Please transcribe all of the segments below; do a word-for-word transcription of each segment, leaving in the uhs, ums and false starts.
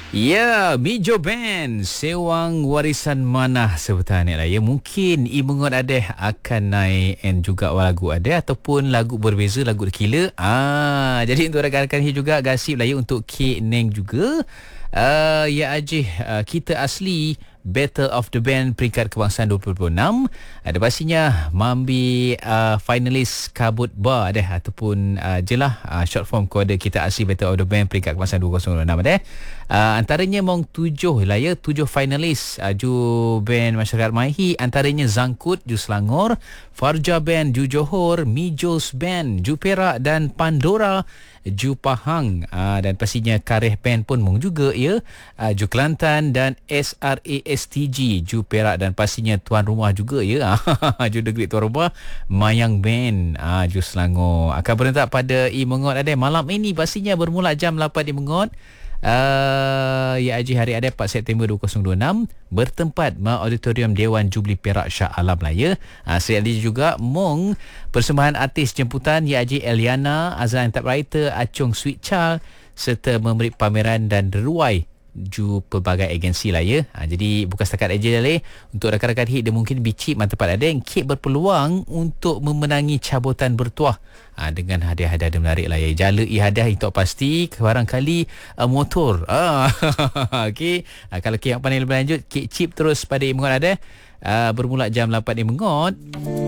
Ya, Mijo Band Sewang Warisan Manah sebutan lah ya. Mungkin Imengot ada akan naik and juga lagu ada ataupun lagu berbeza, lagu terkila. Ah, jadi untuk rakan-rakan ni juga gasip lah ya untuk Kek Neng juga. Uh, ya Ajih, uh, kita asli Battle of the Band peringkat kebangsaan dua ribu dua puluh enam. Ada pastinya Mambi uh, finalis Kabut Bar deh ataupun uh, jelah uh, short form kode kita asli Battle of the Band peringkat kebangsaan dua ribu dua puluh enam deh. Uh, antaranya mong tujuh lah ya, tujuh finalis uh, Ju Band Masyarakat Maihi, antaranya Zangkut Ju Selangor, Farja Band Ju Johor, Mijos Band Ju Perak dan Pandora Ju Pahang. uh, dan pastinya Kareh Band pun mong juga ya, uh, Ju Kelantan dan S R A S T G Ju Perak dan pastinya tuan rumah juga ya, Ju Negeri tuan rumah Mayang Band uh, Ju Selangor akan berentak pada Imengot ada malam ini, pastinya bermula jam lapan Imengot. Uh, ya Haji hari ada empat September dua ribu dua puluh enam bertempat di Auditorium Dewan Jubli Perak Shah Alam lah ya. Uh, Seri juga mong persembahan artis jemputan Ya Haji Eliana, Azlan Typewriter, Acung Sweet Child serta memberi pameran dan deruai Ju pelbagai agensi lah ya. Ha, jadi bukan setakat aja le, untuk rakan-rakan hit dia mungkin bicik mantap ada yang Kek berpeluang untuk memenangi cabutan bertuah ha, dengan hadiah-hadiah menarik lah ya. Jala i hadiah itu pasti barangkali uh, motor. Ah, okey. Ha, kalau Kek yang pandai lebih lanjut, Kek chip terus pada Imengot ada. Uh, bermula jam lapan Imengot.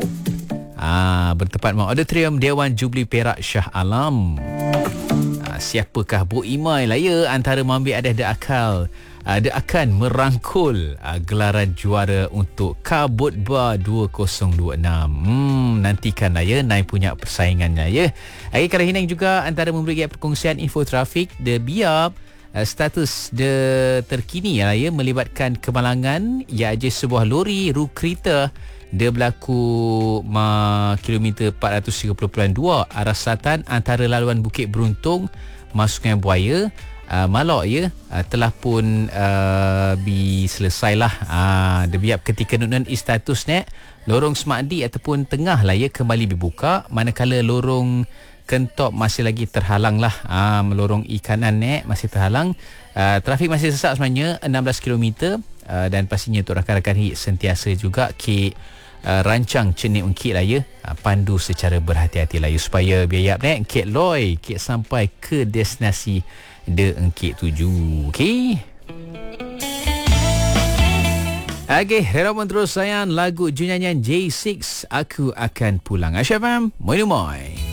Ah, bertepat mau Auditorium Dewan Jubli Perak Shah Alam. Siapakah Bu Imai lah ya antara Mambi ada ada akal ada akan merangkul uh, gelaran juara untuk Kabut Bar dua ribu dua puluh enam. Hmm, nantikanlah ya naik punya persaingannya ya. Lagi kalau Hinang juga antara memberi perkongsian info trafik de biap uh, status de terkini lah ya melibatkan kemalangan ya aja sebuah lori ru kereta dia berlaku ma kilometer empat ratus tiga puluh perpuluhan dua arah selatan antara laluan Bukit Beruntung masuk Sungai Buaya. Uh, malok ya uh, telah pun uh, diselesailah uh, debiap ketika nunan status nek lorong Semakdi ataupun tengah lah ya kembali dibuka, manakala lorong Kentop masih lagi terhalang lah. uh, lorong I kanan nek masih terhalang. uh, trafik masih sesak sebenarnya enam belas kilometer. uh, dan pastinya untuk rakan-rakan hit sentiasa juga Kek Uh, rancang cenik ungkit lah ya, uh, pandu secara berhati-hati lah ya supaya biaya nek Kek Loy Kek sampai ke destinasi de ungkit tuju. Okey. Okey, harapan terus sayang lagu junyanyan J enam Aku Akan Pulang. Asyafam, moi moi.